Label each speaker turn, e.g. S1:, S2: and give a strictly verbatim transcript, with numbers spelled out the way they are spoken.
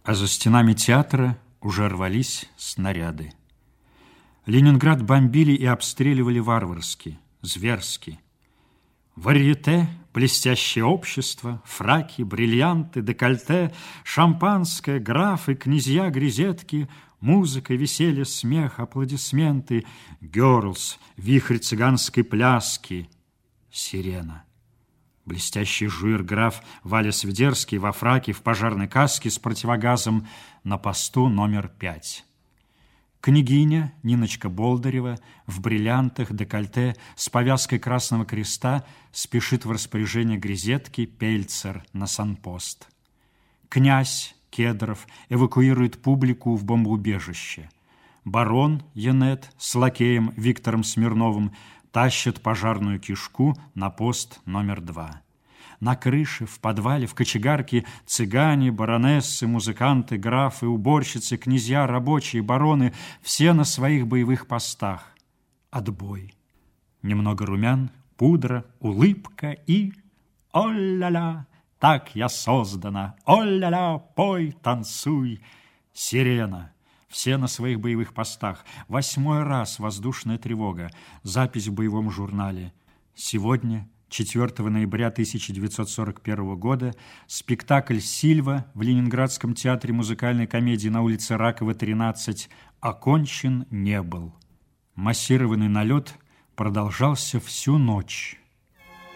S1: а за стенами театра уже рвались снаряды. Ленинград бомбили и обстреливали варварски, зверски. Варьете, блестящее общество, фраки, бриллианты, декольте, шампанское, графы, князья, грезетки, музыка, веселье, смех, аплодисменты, герлс, вихрь цыганской пляски, сирена. Блестящий жуир граф Валя Свидерский во фраке, в пожарной каске с противогазом на посту номер пять. Княгиня Ниночка Болдырева в бриллиантах, декольте, с повязкой Красного Креста спешит в распоряжение грезетки Пельцер на санпост. Князь Кедров эвакуирует публику в бомбоубежище. Барон Янет с лакеем Виктором Смирновым тащат пожарную кишку на пост номер два. На крыше, в подвале, в кочегарке цыгане, баронессы, музыканты, графы, уборщицы, князья, рабочие, бароны — все на своих боевых постах. Отбой. Немного румян, пудра, улыбка и... О-ля-ля, так я создана! О-ля-ля, пой, танцуй! Сирена. Все на своих боевых постах. Восьмой раз воздушная тревога. Запись в боевом журнале. Сегодня... четвёртого ноября тысяча девятьсот сорок первого года спектакль «Сильва» в Ленинградском театре музыкальной комедии на улице Ракова, тринадцать, окончен не был. Массированный налет продолжался всю ночь.